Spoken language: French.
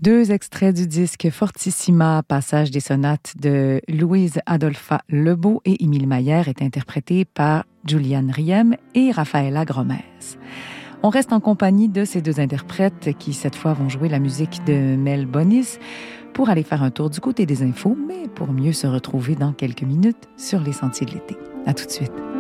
Deux extraits du disque Fortissima, passage des sonates de Louise Adolpha Lebeau et Émile Maillère, est interprété par Juliane Riem et Rafaela Gromez. On reste en compagnie de ces deux interprètes qui, cette fois, vont jouer la musique de Mel Bonis pour aller faire un tour du côté des infos, mais pour mieux se retrouver dans quelques minutes sur les sentiers de l'été. À tout de suite.